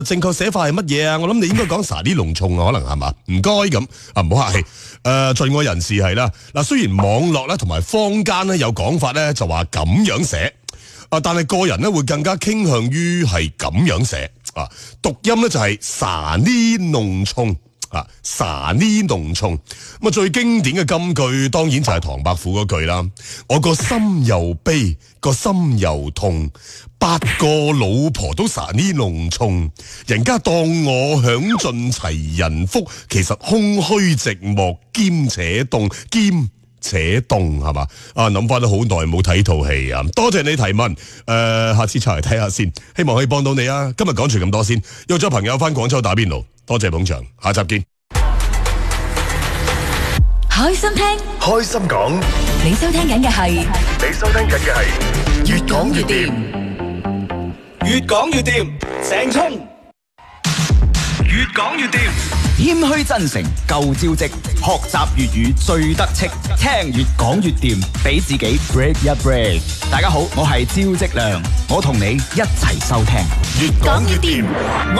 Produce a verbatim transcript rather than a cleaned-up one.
正確寫法係乜嘢啊？我諗你應該講沙啲濃重啊，可能係嘛？唔該咁啊，唔好客氣。誒、呃，盡我人士係啦。嗱，雖然網絡咧同埋坊間咧有講法咧，就話咁樣寫啊，但係個人咧會更加傾向於係咁樣寫啊。讀音咧就係沙啲濃重啊，沙啲濃重。咁啊，最經典嘅金句當然就係唐伯虎嗰句啦。我個心又悲，個心又痛。八個老婆都沙呢濃重，人家當我享盡齊人福，其實空虛寂寞兼且凍，兼且凍係嘛？啊，諗翻都好耐冇睇套戲啊！多謝你提問，誒、呃，下次出嚟睇下先，希望可以幫到你啊！今日講住咁多先，約咗朋友翻廣州打邊爐，多謝捧場，下集見。 開心聽， 開心講， 你收聽緊嘅係， 你收聽緊嘅係越講越掂。 越講越掂，鄭聰越講越掂， 謙虛真誠夠招積，學習粵語最得戚，聽越講越掂，俾自己 break 一 break。大家好，我係招積亮，我同你一齊收聽越講越掂。